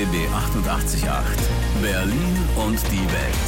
RBB 88.8. Berlin und die Welt.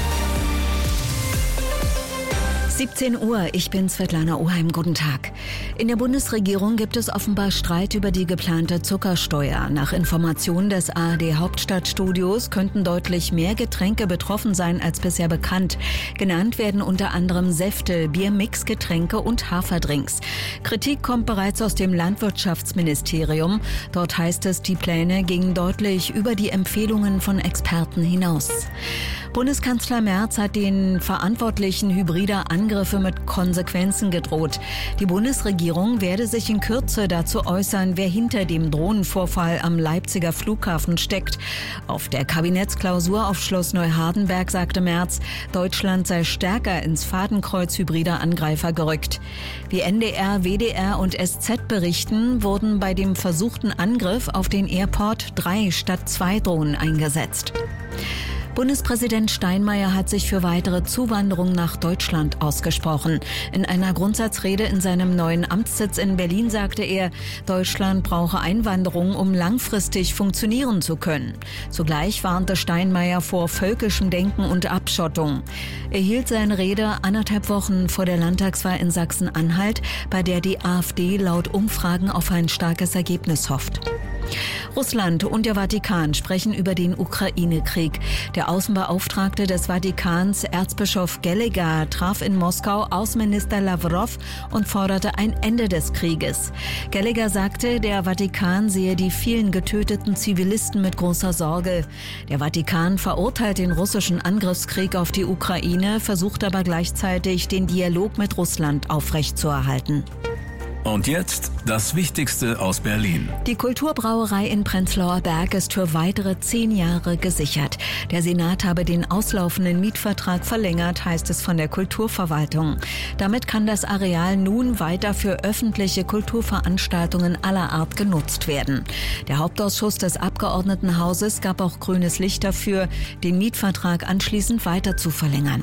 17 Uhr, ich bin Svetlana Oheim, guten Tag. In der Bundesregierung gibt es offenbar Streit über die geplante Zuckersteuer. Nach Informationen des ARD-Hauptstadtstudios könnten deutlich mehr Getränke betroffen sein als bisher bekannt. Genannt werden unter anderem Säfte, Biermixgetränke und Haferdrinks. Kritik kommt bereits aus dem Landwirtschaftsministerium. Dort heißt es, die Pläne gingen deutlich über die Empfehlungen von Experten hinaus. Bundeskanzler Merz hat den Verantwortlichen hybrider Angriffe mit Konsequenzen gedroht. Die Bundesregierung werde sich in Kürze dazu äußern, wer hinter dem Drohnenvorfall am Leipziger Flughafen steckt. Auf der Kabinettsklausur auf Schloss Neuhardenberg sagte Merz, Deutschland sei stärker ins Fadenkreuz hybrider Angreifer gerückt. Wie NDR, WDR und SZ berichten, wurden bei dem versuchten Angriff auf den Airport 3 statt 2 Drohnen eingesetzt. Bundespräsident Steinmeier hat sich für weitere Zuwanderung nach Deutschland ausgesprochen. In einer Grundsatzrede in seinem neuen Amtssitz in Berlin sagte er, Deutschland brauche Einwanderung, um langfristig funktionieren zu können. Zugleich warnte Steinmeier vor völkischem Denken und Abschottung. Er hielt seine Rede 1,5 Wochen vor der Landtagswahl in Sachsen-Anhalt, bei der die AfD laut Umfragen auf ein starkes Ergebnis hofft. Russland und der Vatikan sprechen über den Ukraine-Krieg. Der Außenbeauftragte des Vatikans, Erzbischof Gallagher, traf in Moskau Außenminister Lawrow und forderte ein Ende des Krieges. Gallagher sagte, der Vatikan sehe die vielen getöteten Zivilisten mit großer Sorge. Der Vatikan verurteilt den russischen Angriffskrieg auf die Ukraine, versucht aber gleichzeitig, den Dialog mit Russland aufrechtzuerhalten. Und jetzt das Wichtigste aus Berlin. Die Kulturbrauerei in Prenzlauer Berg ist für weitere 10 Jahre gesichert. Der Senat habe den auslaufenden Mietvertrag verlängert, heißt es von der Kulturverwaltung. Damit kann das Areal nun weiter für öffentliche Kulturveranstaltungen aller Art genutzt werden. Der Hauptausschuss des Abgeordnetenhauses gab auch grünes Licht dafür, den Mietvertrag anschließend weiter zu verlängern.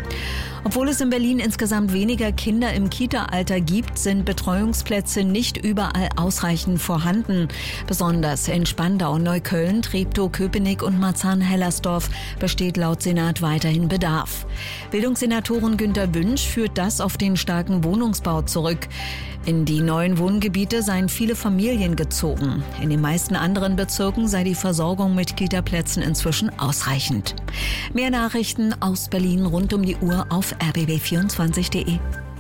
Obwohl es in Berlin insgesamt weniger Kinder im Kita-Alter gibt, sind Betreuungsplätze nicht überall ausreichend vorhanden. Besonders in Spandau, Neukölln, Treptow-Köpenick und Marzahn-Hellersdorf besteht laut Senat weiterhin Bedarf. Bildungssenatorin Günter Wünsch führt das auf den starken Wohnungsbau zurück. In die neuen Wohngebiete seien viele Familien gezogen. In den meisten anderen Bezirken sei die Versorgung mit Kita-Plätzen inzwischen ausreichend. Mehr Nachrichten aus Berlin rund um die Uhr auf rbb24.de.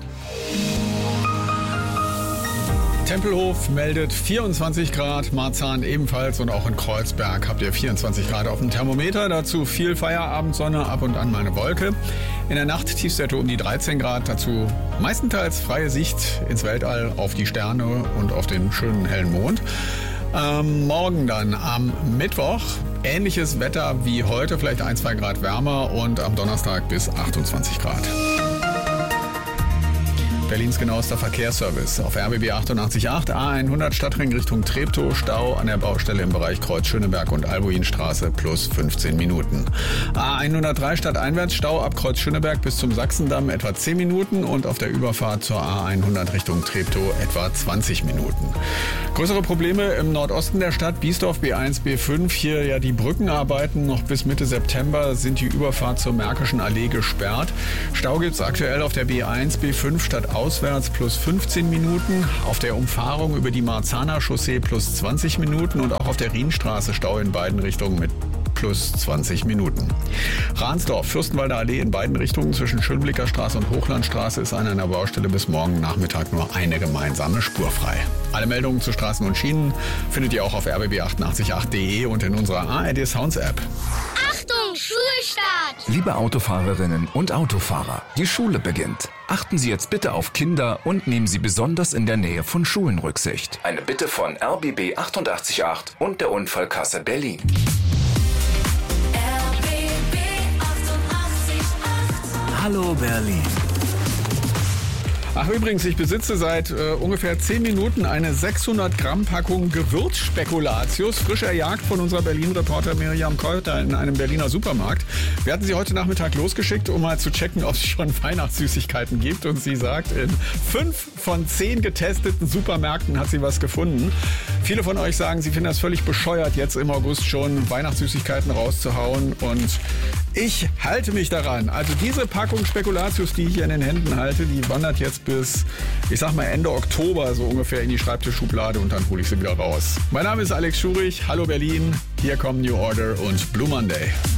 Tempelhof meldet 24 Grad, Marzahn ebenfalls und auch in Kreuzberg habt ihr 24 Grad auf dem Thermometer. Dazu viel Feierabendsonne, ab und an mal eine Wolke. In der Nacht Tiefstwerte um die 13 Grad, dazu meistenteils freie Sicht ins Weltall auf die Sterne und auf den schönen hellen Mond. Morgen dann am Mittwoch ähnliches Wetter wie heute, vielleicht 1-2 Grad wärmer und am Donnerstag bis 28 Grad. Berlins genauester Verkehrsservice auf RBB 88.8, A100 Stadtring Richtung Treptow, Stau an der Baustelle im Bereich Kreuz Schöneberg und Albuinstraße plus 15 Minuten. A103 stadteinwärts Stau ab Kreuz Schöneberg bis zum Sachsendamm etwa 10 Minuten und auf der Überfahrt zur A100 Richtung Treptow etwa 20 Minuten. Größere Probleme im Nordosten der Stadt, Biesdorf B1, B5, hier ja die Brückenarbeiten. Noch bis Mitte September sind die Überfahrt zur Märkischen Allee gesperrt. Stau gibt's aktuell auf der B1, B5 stadtauswärts plus 15 Minuten, auf der Umfahrung über die Marzahner Chaussee plus 20 Minuten und auch auf der Rienstraße Stau in beiden Richtungen mit plus 20 Minuten. Ransdorf, Fürstenwalder Allee in beiden Richtungen zwischen Schönblicker Straße und Hochlandstraße ist an einer Baustelle bis morgen Nachmittag nur eine gemeinsame Spur frei. Alle Meldungen zu Straßen und Schienen findet ihr auch auf rbb888.de und in unserer ARD Sounds App. Achtung, Schulstart! Liebe Autofahrerinnen und Autofahrer, die Schule beginnt. Achten Sie jetzt bitte auf Kinder und nehmen Sie besonders in der Nähe von Schulen Rücksicht. Eine Bitte von RBB 88.8 und der Unfallkasse Berlin. Hallo Berlin. Ach übrigens, ich besitze seit ungefähr 10 Minuten eine 600 Gramm Packung Gewürzspekulatius, frisch erjagt von unserer Berlin-Reporter Miriam Keuter in einem Berliner Supermarkt. Wir hatten sie heute Nachmittag losgeschickt, um mal zu checken, ob es schon Weihnachtssüßigkeiten gibt. Und sie sagt, in 5 von 10 getesteten Supermärkten hat sie was gefunden. Viele von euch sagen, sie finden das völlig bescheuert, jetzt im August schon Weihnachtssüßigkeiten rauszuhauen. Und ich halte mich daran. Also diese Packung Spekulatius, die ich hier in den Händen halte, die wandert jetzt bis, ich sag mal, Ende Oktober so ungefähr in die Schreibtischschublade und dann hole ich sie wieder raus. Mein Name ist Alex Schurich. Hallo Berlin. Hier kommen New Order und Blue Monday.